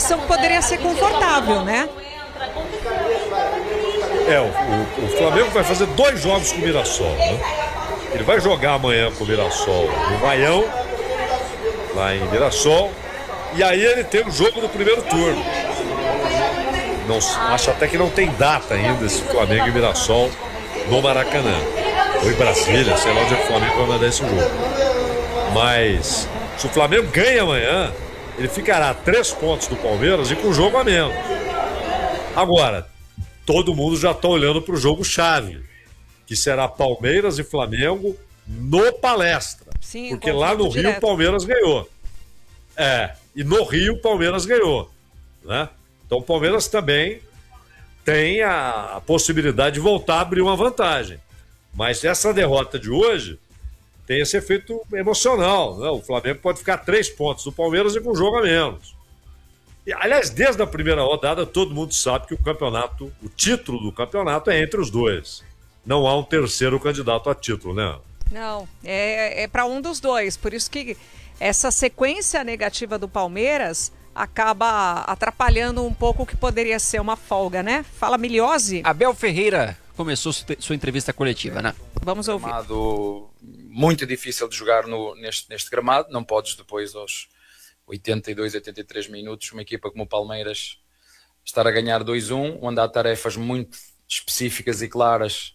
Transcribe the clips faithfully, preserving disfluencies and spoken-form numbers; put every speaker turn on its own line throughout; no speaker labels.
posição que poderia ser confortável, né?
É, o, o, o Flamengo vai fazer dois jogos com o Mirassol, né? Ele vai jogar amanhã com o Mirassol no Baião, lá em Mirassol, e aí ele tem o jogo do primeiro turno. Não, acho até que não tem data ainda esse Flamengo e Mirassol no Maracanã. Ou em Brasília, sei lá onde é que o Flamengo vai mandar esse jogo. Mas se o Flamengo ganha amanhã, ele ficará a três pontos do Palmeiras e com o jogo a menos. Agora, todo mundo já está olhando para o jogo-chave, que será Palmeiras e Flamengo no Palestra.
Sim,
porque lá no
direto.
Rio o Palmeiras ganhou. É, e no Rio o Palmeiras ganhou, né? Então o Palmeiras também tem a, a possibilidade de voltar a abrir uma vantagem. Mas essa derrota de hoje tem esse efeito emocional, né? O Flamengo pode ficar a três pontos do Palmeiras e com um jogo a menos. E, aliás, desde a primeira rodada, todo mundo sabe que o campeonato, o título do campeonato é entre os dois. Não há um terceiro candidato a título, né?
Não, é, é para um dos dois. Por isso que essa sequência negativa do Palmeiras acaba atrapalhando um pouco o que poderia ser uma folga, né? Fala, Miliose.
Abel Ferreira começou sua entrevista coletiva, né?
Vamos ouvir.
Gramado muito difícil de jogar no, neste, neste gramado. Não podes depois aos oitenta e dois, oitenta e três minutos, uma equipa como o Palmeiras estar a ganhar dois a um, onde há tarefas muito específicas e claras.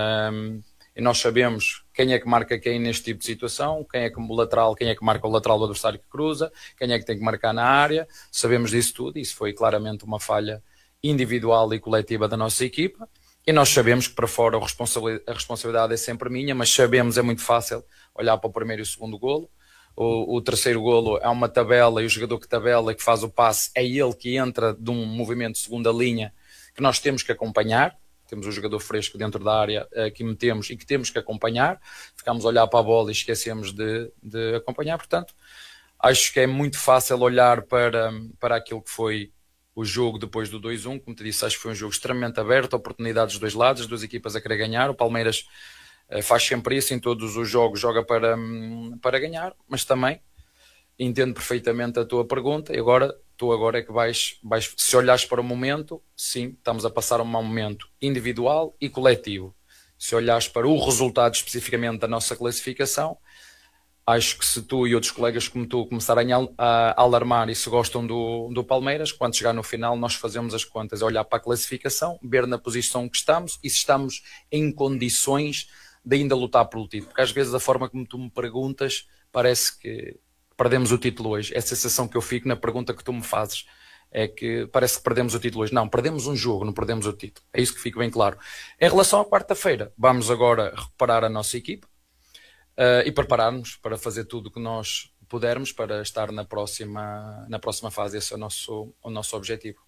Um, e nós sabemos quem é que marca quem neste tipo de situação, quem é que o lateral, quem é que marca o lateral do adversário que cruza, quem é que tem que marcar na área. Sabemos disso tudo. Isso foi claramente uma falha individual e coletiva da nossa equipa. E nós sabemos que para fora a responsabilidade, a responsabilidade é sempre minha, mas sabemos, é muito fácil olhar para o primeiro e o segundo golo. O, o terceiro golo é uma tabela e o jogador que tabela e que faz o passe é ele que entra de um movimento de segunda linha que nós temos que acompanhar. Temos o jogador fresco dentro da área uh, que metemos e que temos que acompanhar. Ficamos a olhar para a bola e esquecemos de, de acompanhar. Portanto, acho que é muito fácil olhar para, para aquilo que foi o jogo depois do dois a um. Como te disse, acho que foi um jogo extremamente aberto, oportunidades dos dois lados, as duas equipas a querer ganhar. O Palmeiras uh, faz sempre isso em todos os jogos, joga para, um, para ganhar, mas também entendo perfeitamente a tua pergunta e agora tu agora é que vais, vais, se olhares para o momento, sim, estamos a passar um mau momento individual e coletivo. Se olhares para o resultado especificamente da nossa classificação, acho que se tu e outros colegas como tu começarem a, a alarmar e se gostam do, do Palmeiras, quando chegar no final nós fazemos as contas, olhar para a classificação, ver na posição que estamos e se estamos em condições de ainda lutar pelo título. Porque às vezes a forma como tu me perguntas parece que perdemos o título hoje. É a sensação que eu fico na pergunta que tu me fazes. É que parece que perdemos o título hoje. Não, perdemos um jogo, não perdemos o título. É isso que fica bem claro. Em relação à quarta-feira, vamos agora recuperar a nossa equipe uh, e preparar-nos para fazer tudo o que nós pudermos para estar na próxima, na próxima fase. Esse é o nosso, o nosso objetivo.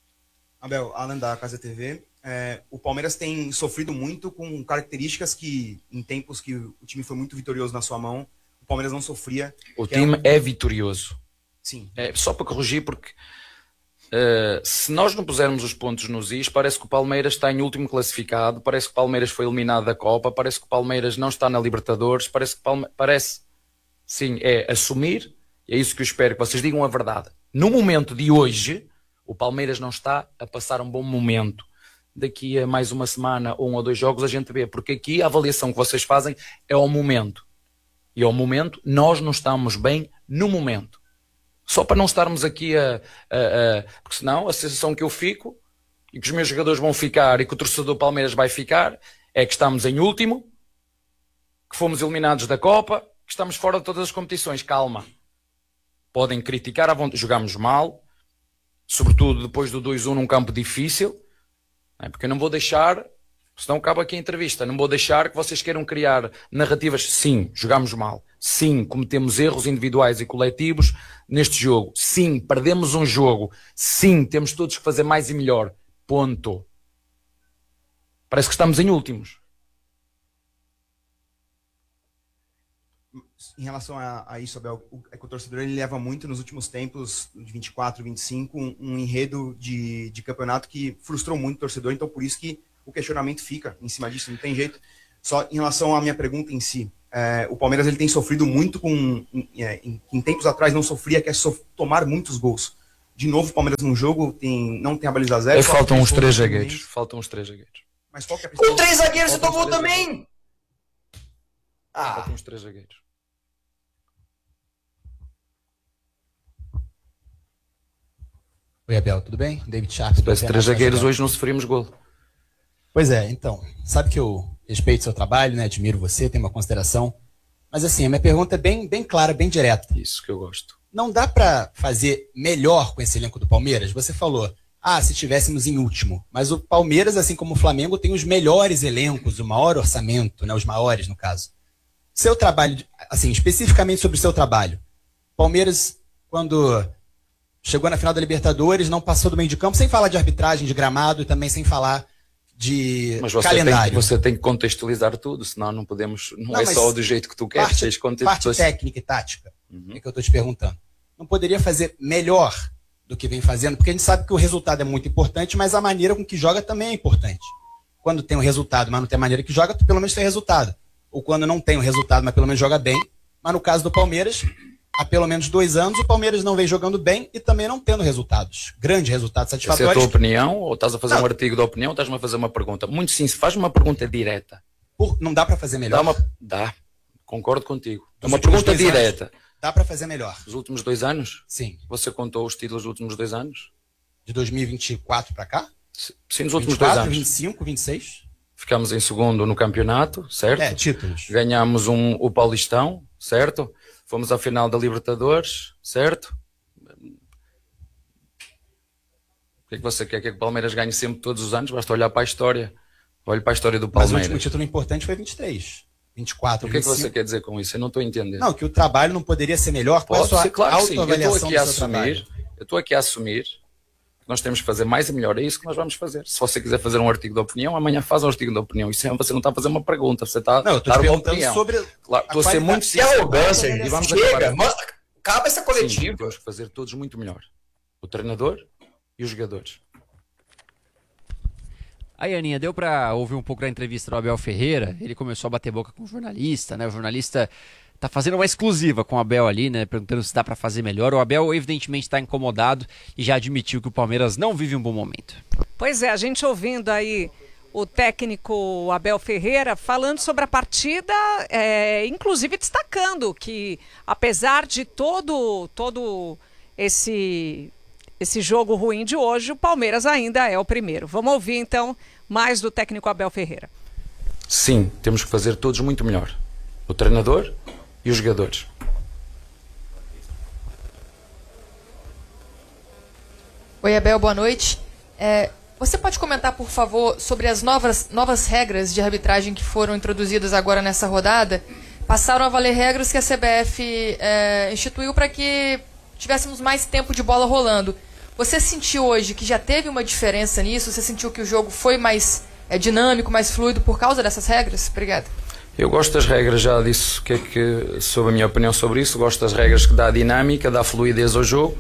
Abel, Alan da Casa T V. É, o Palmeiras tem sofrido muito com características que, em tempos que o time foi muito vitorioso na sua mão, o Palmeiras não sofria.
O time é, um... é vitorioso.
Sim.
É, só para corrigir, porque uh, se nós não pusermos os pontos nos is, parece que o Palmeiras está em último classificado, parece que o Palmeiras foi eliminado da Copa, parece que o Palmeiras não está na Libertadores, parece que Palme... parece, sim, é assumir, e é isso que eu espero que vocês digam a verdade. No momento de hoje, o Palmeiras não está a passar um bom momento. Daqui a mais uma semana ou um ou dois jogos a gente vê, porque aqui a avaliação que vocês fazem é ao momento. E ao momento, nós não estamos bem no momento. Só para não estarmos aqui a, a, a... Porque senão a sensação que eu fico, e que os meus jogadores vão ficar, e que o torcedor do Palmeiras vai ficar, é que estamos em último, que fomos eliminados da Copa, que estamos fora de todas as competições. Calma. Podem criticar, jogamos mal, sobretudo depois do dois a um num campo difícil, não é? Porque eu não vou deixar... Senão acaba aqui a entrevista. Não vou deixar que vocês queiram criar narrativas. Sim, jogamos mal. Sim, cometemos erros individuais e coletivos neste jogo. Sim, perdemos um jogo. Sim, temos todos que fazer mais e melhor. Ponto. Parece que estamos em últimos.
Em relação a, a isso, Abel, o, é que o torcedor ele leva muito nos últimos tempos, de vinte e quatro, vinte e cinco, um, um enredo de, de campeonato que frustrou muito o torcedor. Então, por isso que o questionamento fica em cima disso, não tem jeito. Só em relação à minha pergunta em si, é, o Palmeiras ele tem sofrido muito com, em, em, em tempos atrás não sofria, que é sof tomar muitos gols. de novo o Palmeiras no jogo, tem, não tem a baliza zero.
É, faltam uns três zagueiros. Faltam uns três zagueiros.
Mas qual que é a principal...
Com três zagueiros você
Faltam
tomou
uns três
também!
zagueiros.
Ah,
Faltam uns três zagueiros.
Oi, Abel, tudo bem? David Sharp.
Se tivesse três zagueiros, hoje não sofríamos gol.
Pois é, então, sabe que eu respeito seu trabalho, né? Admiro você, tenho uma consideração. Mas assim, a minha pergunta é bem, bem clara, bem direta.
Isso que eu gosto.
Não dá pra fazer melhor com esse elenco do Palmeiras? Você falou, ah, se tivéssemos em último. Mas o Palmeiras, assim como o Flamengo, tem os melhores elencos, o maior orçamento, né? Os maiores, no caso. Seu trabalho, assim, especificamente sobre o seu trabalho. Palmeiras, quando chegou na final da Libertadores, não passou do meio de campo, sem falar de arbitragem, de gramado e também sem falar de
Mas você
calendário.
tem, você tem que contextualizar tudo, senão não podemos. Não,
Não,
é
mas
só do jeito que tu queres.
parte,
tens conte-
parte
tu-
técnica e tática,
Uhum.
é que eu estou te perguntando. Não poderia fazer melhor do que vem fazendo? Porque a gente sabe que o resultado é muito importante, mas a maneira com que joga também é importante. Quando tem um resultado, mas não tem a maneira que joga, tu pelo menos tem resultado. Ou quando não tem um resultado, mas pelo menos joga bem. Mas no caso do Palmeiras, há pelo menos dois anos, o Palmeiras não vem jogando bem e também não tendo resultados. Grandes resultados
Essa é a tua
satisfatórios.
opinião? Ou estás a fazer
Não.
um artigo de opinião ou estás-me a fazer uma pergunta? Muito sim, se faz uma pergunta direta.
Por- Não dá para fazer melhor.
Dá uma. Dá. Concordo contigo. É
Dos
uma
últimos
pergunta
dois
direta.
anos, dá para fazer melhor.
Os últimos dois anos?
Sim.
Você contou os títulos dos últimos dois anos?
De dois mil e vinte e quatro para cá?
Sim, nos últimos
vinte e quatro,
dois anos.
vinte e cinco, vinte e seis?
Ficamos em segundo no campeonato, certo?
É, títulos.
Ganhámos um, o Paulistão, certo? Fomos à final da Libertadores, certo? O que é que você quer? Quer que o Palmeiras ganhe sempre todos os anos? Basta olhar para a história. Olhe para a história do
Mas o
Palmeiras.
último título importante foi vinte e três. vinte e quatro,
O que é que
vinte e cinco.
você quer dizer com isso? Eu não estou a entender.
Não, que o trabalho não poderia ser melhor. Qual é a
Pode
sua
ser, claro que sim. Eu estou
autoavaliação
aqui a
do seu trabalho?
assumir. Eu estou aqui a assumir que nós temos que fazer mais e melhor. É isso que nós vamos fazer. Se você quiser fazer um artigo de opinião, amanhã faz um artigo de opinião. Isso é, você não está a fazer uma pergunta, você está
Não, eu
a
estou
dar
te
uma
perguntando
opinião.
sobre
Claro,
a
estou a ser
qualidade-
muito
que
sincero.
arrogância,
E vamos
chega,
acabar.
manda- acaba essa
Sim,
coletiva.
temos que fazer todos muito melhor. O treinador e os jogadores.
Aí, Aninha, deu pra ouvir um pouco da entrevista do Abel Ferreira. Ele começou a bater boca com o jornalista, né? O jornalista tá fazendo uma exclusiva com o Abel ali, né? Perguntando se dá pra fazer melhor. O Abel, evidentemente, tá incomodado e já admitiu que o Palmeiras não vive um bom momento.
Pois é, a gente ouvindo aí o técnico Abel Ferreira falando sobre a partida, é, inclusive destacando que apesar de todo, todo esse, esse jogo ruim de hoje, o Palmeiras ainda é o primeiro. Vamos ouvir então mais do técnico Abel Ferreira.
Sim, temos que fazer todos muito melhor. O treinador e os jogadores.
Oi, Abel, boa noite. É, você pode comentar, por favor, sobre as novas, novas regras de arbitragem que foram introduzidas agora nessa rodada? Passaram a valer regras que a C B F é, instituiu para que tivéssemos mais tempo de bola rolando. Você sentiu hoje que já teve uma diferença nisso? Você sentiu que o jogo foi mais é, dinâmico, mais fluido por causa dessas regras? Obrigada.
Eu gosto das regras, já disse o que é que, sobre a minha opinião sobre isso. Gosto das regras que dá dinâmica, dá fluidez ao jogo.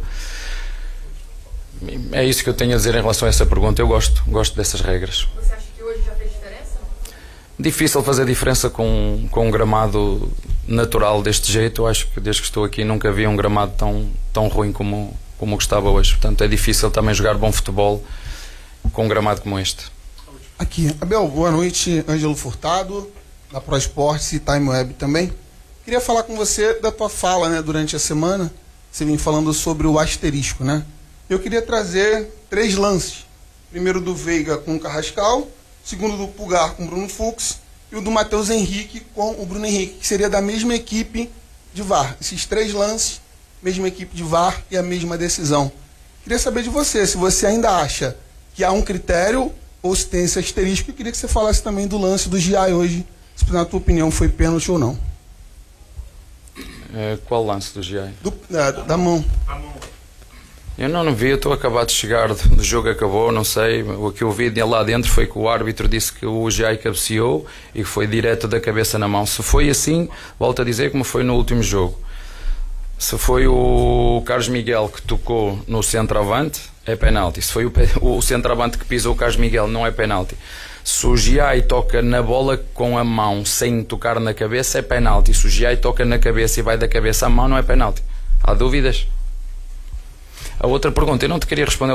É isso que eu tenho a dizer em relação a essa pergunta. Eu gosto, gosto dessas regras.
Você acha que hoje já fez diferença?
Difícil fazer diferença com, com um gramado natural deste jeito. Eu acho que desde que estou aqui nunca vi um gramado tão, tão ruim como, como o que estava hoje. Portanto, é difícil também jogar bom futebol com um gramado como este.
Aqui, Abel, boa noite, Ângelo Furtado, da Pro Esportes e Time Web também. Queria falar com você da tua fala, né, durante a semana. Você vem falando sobre o asterisco, né? Eu queria trazer três lances. Primeiro do Veiga com o Carrascal, segundo do Pulgar com o Bruno Fux e o do Matheus Henrique com o Bruno Henrique, que seria da mesma equipe de V A R. Esses três lances, mesma equipe de V A R e a mesma decisão. Queria saber de você, se você ainda acha que há um critério ou se tem esse asterisco. Eu queria que você falasse também do lance do Giai hoje, se na tua opinião foi pênalti ou não.
É, qual lance do Giai?
Do, é, da mão.
Eu não, não vi, eu estou acabado de chegar do jogo, acabou, não sei. O que eu vi lá dentro foi que o árbitro disse que o Giai cabeceou e que foi direto da cabeça na mão. Se foi assim, volto a dizer como foi no último jogo. Se foi o Carlos Miguel que tocou no centroavante, é penalti. Se foi o, o centroavante que pisou o Carlos Miguel, não é penalti. Se o Giai toca na bola com a mão sem tocar na cabeça, é penalti. Se o Giai toca na cabeça e vai da cabeça à mão, não é penalti. Há dúvidas? a outra pergunta, eu não te queria responder